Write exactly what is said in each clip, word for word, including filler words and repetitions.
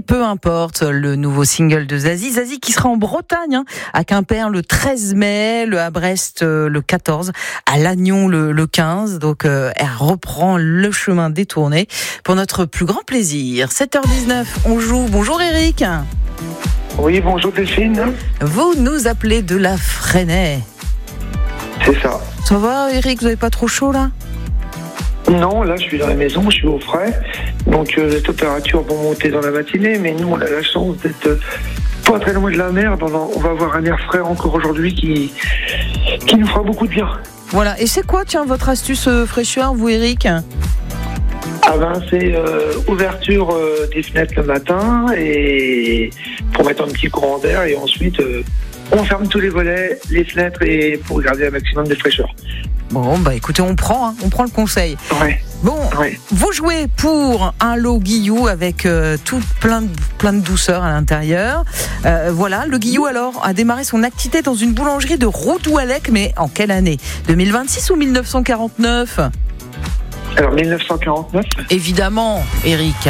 peu importe, le nouveau single de Zazie. Zazie qui sera en Bretagne, hein, à Quimper le treize mai, le à Brest euh, le quatorze, à Lannion le, le quinze. Donc euh, elle reprend le chemin détourné pour notre plus grand plaisir. sept heures dix-neuf, on joue. Bonjour Eric. Oui, bonjour Delphine. Vous nous appelez de la Fresnaye. C'est ça. Ça va Eric, vous n'avez pas trop chaud là ? Non, là je suis dans la maison, je suis au frais. Donc euh, les températures vont monter dans la matinée, mais nous on a la chance d'être euh, pas très loin de la mer. Donc on va avoir un air frais encore aujourd'hui qui, qui nous fera beaucoup de bien. Voilà, et c'est quoi tiens votre astuce euh, fraîcheur vous Eric ? Ah ben c'est euh, ouverture euh, des fenêtres le matin et pour mettre un petit courant d'air et ensuite euh, on ferme tous les volets, les fenêtres et pour garder un maximum de fraîcheur. Bon, bah écoutez, on prend, hein, on prend le conseil. Ouais. Bon, ouais. Vous jouez pour un lot Guillou avec euh, tout plein de, plein de douceur à l'intérieur. Euh, voilà, le Guillou alors a démarré son activité dans une boulangerie de Roudoualec, mais en quelle année ? deux mille vingt-six ou dix-neuf cent quarante-neuf ? Alors dix-neuf cent quarante-neuf. Évidemment, Eric.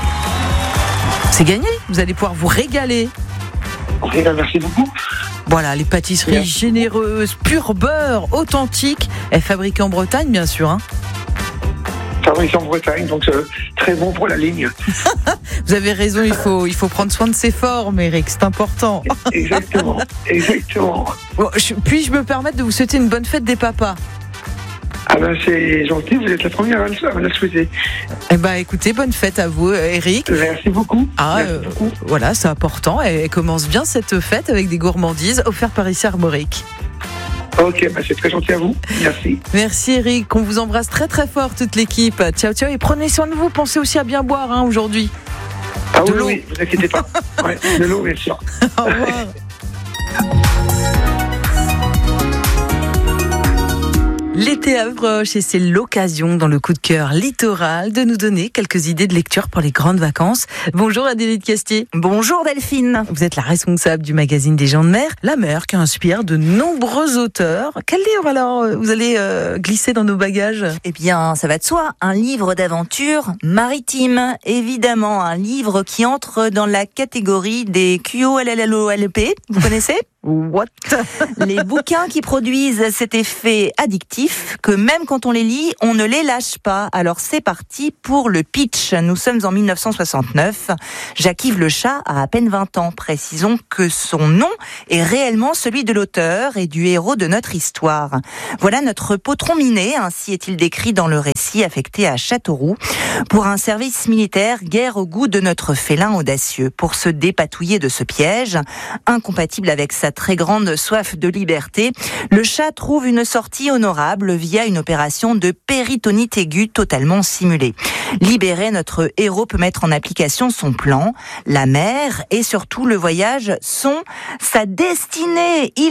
C'est gagné, vous allez pouvoir vous régaler. Ok, ben merci beaucoup. Voilà, les pâtisseries Merci. généreuses, pur beurre, authentique, et fabriquées en Bretagne, bien sûr. Hein. Fabriquées en Bretagne, donc euh, très bon pour la ligne. Vous avez raison, il faut, il faut prendre soin de ses formes, Eric, c'est important. Exactement, exactement. Bon, je, puis-je me permettre de vous souhaiter une bonne fête des papas ? Ah ben c'est gentil, vous êtes la première à le, à le souhaiter. Eh ben écoutez, bonne fête à vous, Eric. Merci beaucoup. Ah, Merci euh, beaucoup. Voilà, c'est important. Elle commence bien cette fête avec des gourmandises offertes par ici Armorique. Ok, bah c'est très gentil à vous. Merci. Merci Eric, on vous embrasse très très fort toute l'équipe. Ciao ciao et prenez soin de vous. Pensez aussi à bien boire hein, aujourd'hui. Ah de oui, l'eau. oui, vous inquiétez pas. Ouais, de l'eau, bien sûr. Au revoir. L'été approche et c'est l'occasion dans le coup de cœur littoral de nous donner quelques idées de lecture pour les grandes vacances. Bonjour Adélie Castier. Bonjour Delphine. Vous êtes la responsable du magazine des gens de mer, La Mer, qui inspire de nombreux auteurs. Quel livre alors vous allez euh, glisser dans nos bagages ? Eh bien, ça va de soi, un livre d'aventure maritime. Évidemment, un livre qui entre dans la catégorie des Q O L L O L P. Vous connaissez ? What ? Les bouquins qui produisent cet effet addictif que même quand on les lit, on ne les lâche pas. Alors c'est parti pour le pitch. Nous sommes en dix-neuf cent soixante-neuf. Jacques-Yves Le Chat a à peine vingt ans. Précisons que son nom est réellement celui de l'auteur et du héros de notre histoire. Voilà notre potron minet, ainsi est-il décrit dans le récit affecté à Châteauroux. Pour un service militaire, guère au goût de notre félin audacieux. Pour se dépatouiller de ce piège, incompatible avec sa très grande soif de liberté, le chat trouve une sortie honorable via une opération de péritonite aiguë totalement simulée. Libéré, notre héros peut mettre en application son plan. La mer et surtout le voyage sont sa destinée. Il